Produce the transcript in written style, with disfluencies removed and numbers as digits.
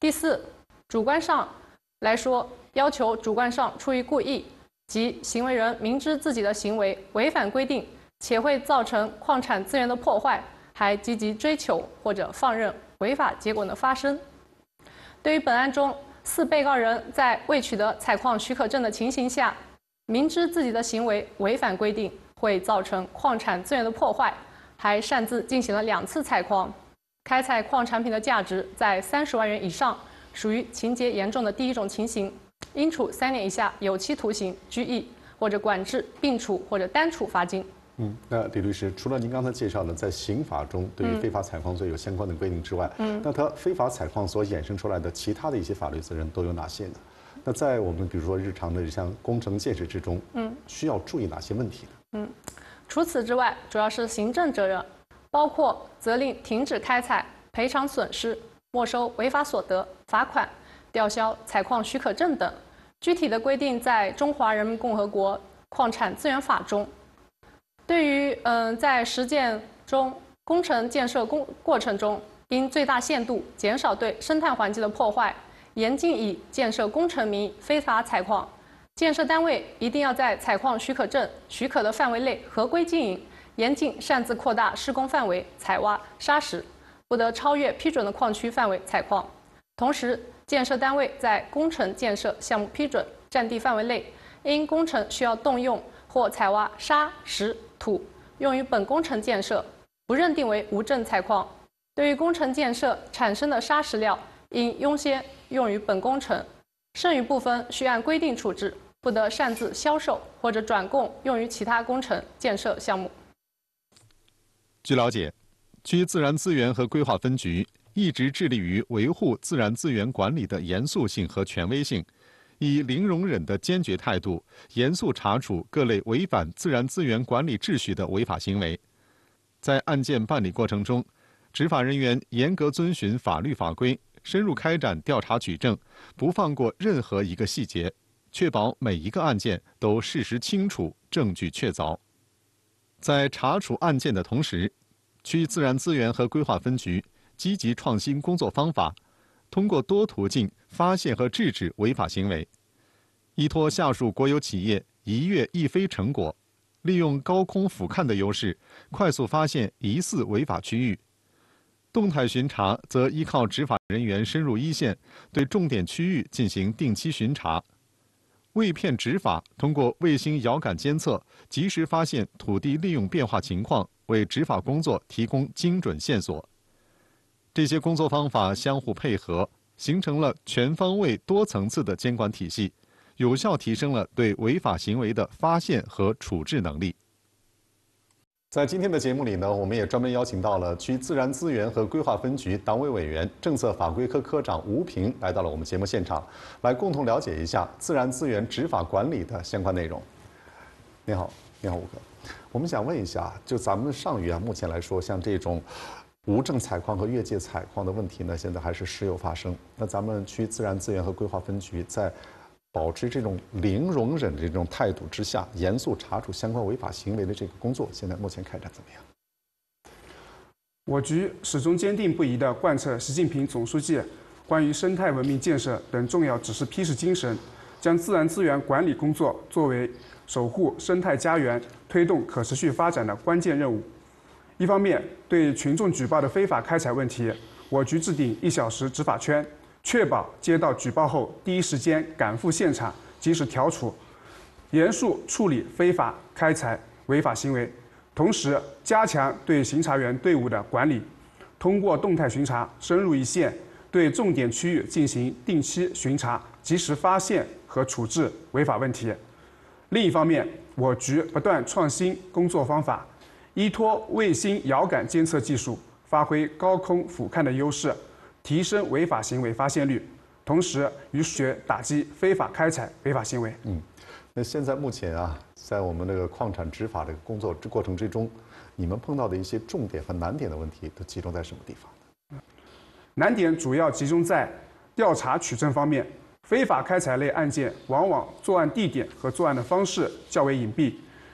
第四，主观上来说，要求主观上出于故意，即行为人明知自己的行为违反规定，且会造成矿产资源的破坏，还积极追求或者放任违法结果的发生。对于本案中4被告人在未取得采矿许可证的情形下，明知自己的行为违反规定，会造成矿产资源的破坏，还擅自进行了2次采矿，开采矿产品的价值在30万元以上，属于情节严重的第1种情形，应处3年以下有期徒刑、拘役或者管制，并处或者单处罚金。 那李律师，除了您刚才介绍的在刑法中对于非法采矿罪有相关的规定之外，那它非法采矿所衍生出来的其他的一些法律责任都有哪些呢？那在我们比如说日常的像工程建设之中，需要注意哪些问题呢？ 除此之外，主要是行政责任，包括责令停止开采、赔偿损失、没收违法所得、罚款、吊销采矿许可证等。具体的规定在《中华人民共和国矿产资源法》中。对于在实践中工程建设过程中，应最大限度减少对生态环境的破坏，严禁以建设工程名义非法采矿。建设单位一定要在采矿许可证许可的范围内合规经营，严禁擅自扩大施工范围、采挖、砂石，不得超越批准的矿区范围采矿。同时，建设单位在工程建设项目批准占地范围内，因工程需要动用或采挖砂石土用于本工程建设，不认定为无证采矿。对于工程建设产生的砂石料，应优先用于本工程，剩余部分需按规定处置，不得擅自销售或者转供用于其他工程建设项目。 据了解，区自然资源和规划分局一直致力于维护自然资源管理的严肃性和权威性，以零容忍的坚决态度，严肃查处各类违反自然资源管理秩序的违法行为。在案件办理过程中，执法人员严格遵循法律法规，深入开展调查取证，不放过任何一个细节，确保每一个案件都事实清楚、证据确凿。在查处案件的同时，区自然资源和规划分局积极创新工作方法，通过多途径发现和制止违法行为，依托下属国有企业一跃一飞成果，利用高空俯瞰的优势，快速发现疑似违法区域。动态巡查则依靠执法人员深入一线，对重点区域进行定期巡查。为骗执法，通过卫星遥感监测，及时发现土地利用变化情况，为执法工作提供精准线索。这些工作方法相互配合，形成了全方位多层次的监管体系，有效提升了对违法行为的发现和处置能力。 在今天的节目里呢，我们也专门邀请到了区自然资源和规划分局党委委员、政策法规科科长吴平来到了我们节目现场，来共同了解一下自然资源执法管理的相关内容。你好，你好，吴哥。我们想问一下，就咱们上虞啊，目前来说，像这种无证采矿和越界采矿的问题呢，现在还是时有发生。那咱们区自然资源和规划分局在保持这种零容忍的这种态度之下，严肃查处相关违法行为的这个工作，现在目前开展怎么样？ 我局始终坚定不移地贯彻习近平总书记关于生态文明建设等重要指示批示精神，将自然资源管理工作作为守护生态家园、推动可持续发展的关键任务。一方面，对群众举报的非法开采问题，我局制定1小时执法圈，确保接到举报后第一时间赶赴现场，及时调处，严肃处理非法开采违法行为。同时，加强对巡查员队伍的管理，通过动态巡查深入一线，对重点区域进行定期巡查，及时发现和处置违法问题。另一方面，我局不断创新工作方法，依托卫星遥感监测技术，发挥高空俯瞰的优势，提升违法行为发现率，同时与血打击非法开采违法行为。 那现在目前啊，在我们这个矿产执法的工作过程之中，你们碰到的一些重点和难点的问题，都集中在什么地方呢？ 难点主要集中在调查取证方面。非法开采类案件往往作案地点和作案的方式较为隐蔽，